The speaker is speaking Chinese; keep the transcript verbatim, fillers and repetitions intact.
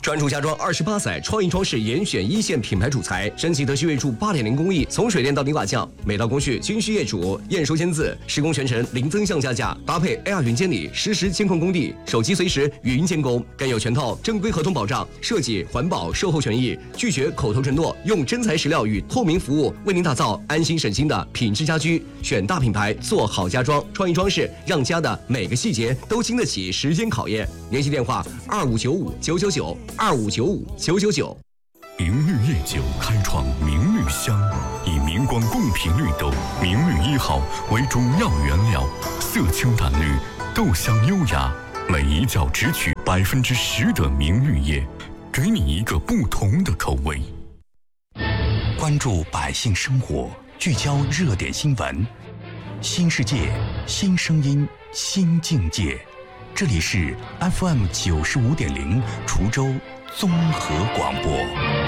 专注家装二十八载，创意装饰严选一线品牌主材，升级德系锐铸八点零工艺，从水电到泥瓦匠，每道工序均需业主验收签字，施工全程零增项加价，搭配 A R 云监理，实时监控工地，手机随时语音监工，更有全套正规合同保障，设计、环保、售后权益，拒绝口头承诺，用真材实料与透明服务，为您打造安心省心的品质家居。选大品牌，做好家装，创意装饰，让家的每个细节都经得起时间考验。联系电话：二五九五九九九。二五九五九九九。 明绿夜酒开创明绿香，以明光贡品绿豆明绿一号为主要原料，色清淡绿，豆香优雅，每一窖只取百分之十的明绿叶，给你一个不同的口味。关注百姓生活，聚焦热点新闻，新世界，新声音，新境界。这里是 F M 九十五点零滁州综合广播。